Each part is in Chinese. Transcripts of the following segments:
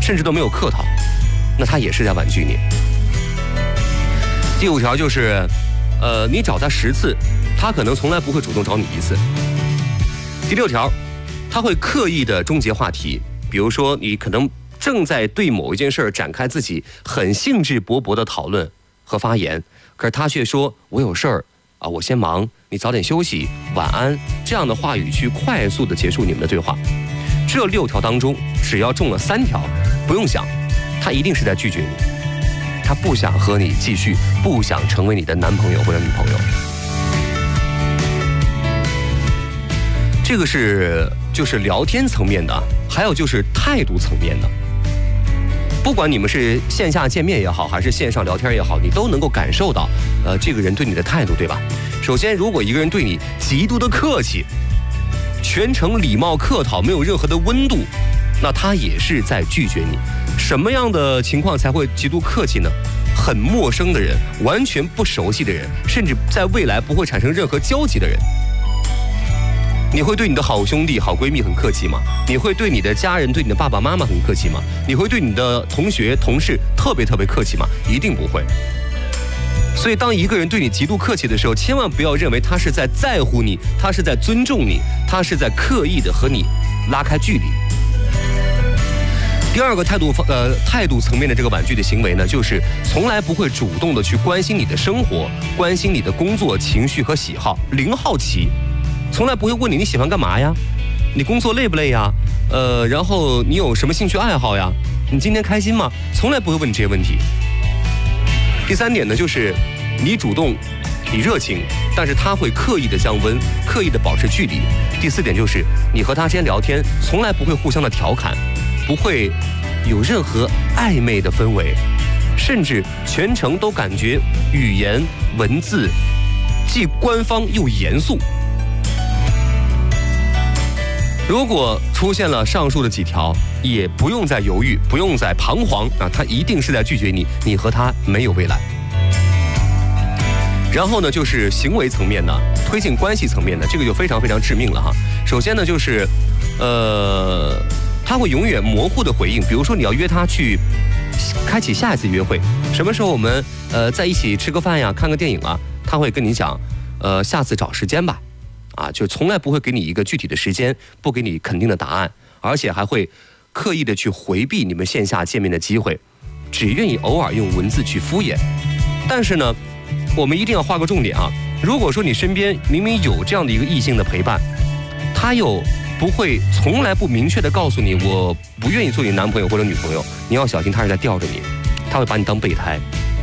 甚至都没有客套，那他也是在婉拒你。第5条就是，你找他10次，他可能从来不会主动找你1次。第6条，他会刻意的终结话题，比如说你可能正在对某一件事展开自己很兴致勃勃的讨论和发言，可是他却说我有事儿啊，我先忙，你早点休息，晚安，这样的话语去快速的结束你们的对话。这6条当中，只要中了3条，不用想，他一定是在拒绝你，他不想和你继续，不想成为你的男朋友或者女朋友。这个就是聊天层面的，还有就是态度层面的。不管你们是线下见面也好，还是线上聊天也好，你都能够感受到，这个人对你的态度，对吧？首先，如果一个人对你极度的客气，全程礼貌客套，没有任何的温度，那他也是在拒绝你。什么样的情况才会极度客气呢？很陌生的人，完全不熟悉的人，甚至在未来不会产生任何交集的人。你会对你的好兄弟、好闺蜜很客气吗？你会对你的家人、对你的爸爸妈妈很客气吗？你会对你的同学、同事特别客气吗？一定不会。所以当一个人对你极度客气的时候，千万不要认为他是在乎你，他是在尊重你，他是在刻意的和你拉开距离。第2个态度层面的这个婉拒的行为呢，就是从来不会主动的去关心你的生活，关心你的工作、情绪和喜好，零好奇。从来不会问你喜欢干嘛呀，你工作累不累呀，然后你有什么兴趣爱好呀，你今天开心吗？从来不会问你这些问题。第3点呢，就是你主动，你热情，但是他会刻意的降温，刻意的保持距离。第4点就是你和他之间聊天，从来不会互相的调侃，不会有任何暧昧的氛围，甚至全程都感觉语言文字既官方又严肃。如果出现了上述的几条，也不用再犹豫，不用再彷徨啊，他一定是在拒绝你，你和他没有未来。然后呢，就是行为层面的，推进关系层面的，这个就非常致命了哈。首先呢，就是他会永远模糊的回应，比如说你要约他去开启下一次约会，什么时候我们在一起吃个饭呀，看个电影啊，他会跟你讲下次找时间吧。啊，就从来不会给你一个具体的时间，不给你肯定的答案，而且还会刻意的去回避你们线下见面的机会，只愿意偶尔用文字去敷衍。但是呢，我们一定要画个重点啊，如果说你身边明明有这样的一个异性的陪伴，他又不会从来不明确的告诉你我不愿意做你男朋友或者女朋友，你要小心他是在吊着你，他会把你当备胎。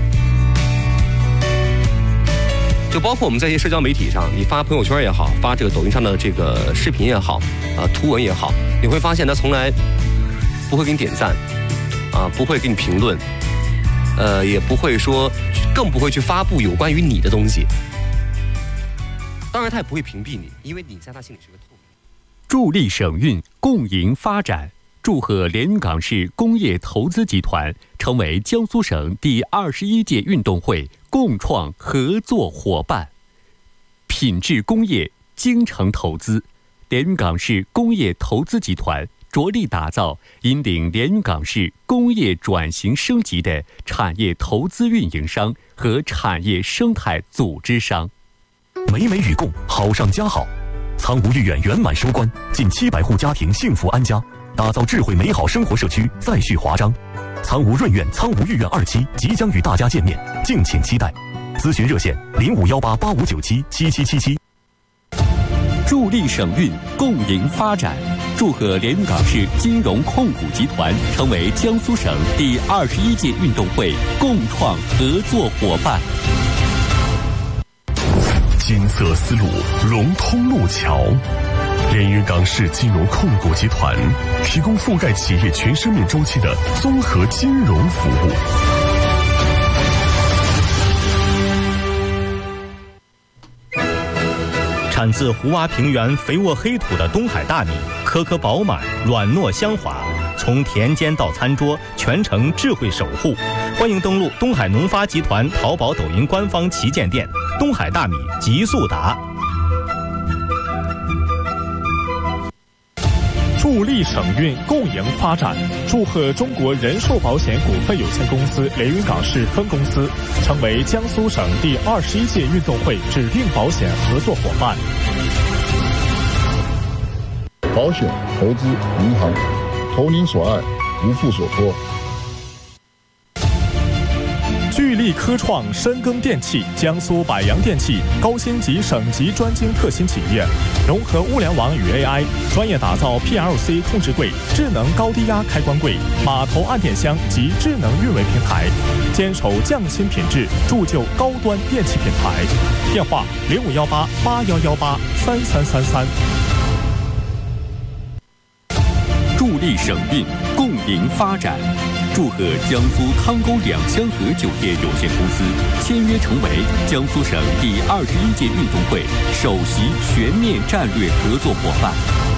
就包括我们在一些社交媒体上，你发朋友圈也好，发这个抖音上的这个视频也好，图文也好，你会发现他从来不会给你点赞，不会给你评论，也不会说，更不会去发布有关于你的东西。当然，他也不会屏蔽你，因为你在他心里是个透明。 助力省运，共赢发展。祝贺连云港市工业投资集团成为江苏省第21届运动会共创合作伙伴。品质工业，精诚投资，连云港市工业投资集团着力打造引领连云港市工业转型升级的产业投资运营商和产业生态组织商。 美美与共，好上加好。苍梧御苑圆满收官，近700户家庭幸福安家，打造智慧美好生活社区再续华章。苍梧润苑、苍梧御苑2期即将与大家见面，敬请期待。咨询热线051885977777。 助力省运，共赢发展。祝贺连云港市金融控股集团成为江苏省第21届运动会共创合作伙伴。 金色丝路，融通路桥。连云港市金融控股集团提供覆盖企业全生命周期的综合金融服务。 产自胡洼平原肥沃黑土的东海大米，颗颗饱满，软糯香滑，从田间到餐桌，全程智慧守护。欢迎登录东海农发集团淘宝、抖音官方旗舰店，东海大米极速达。 助助力省运共赢发展，祝贺中国人寿保险股份有限公司连云港市分公司成为江苏省第21届运动会指定保险合作伙伴。 保险、投资、银行，投您所爱，无负所托。 聚力科创深耕电器，江苏百洋电器高星级省级专精特新企业，融合物联网与 AI， 专业打造 PLC 控制柜、智能高低压开关柜、码头按电箱及智能运维平台，坚守匠心品质，铸就高端电器品牌。电话051881183333。 助力省运，共赢发展。祝贺江苏汤沟两香河酒店有限公司签约成为江苏省第21届运动会首席全面战略合作伙伴。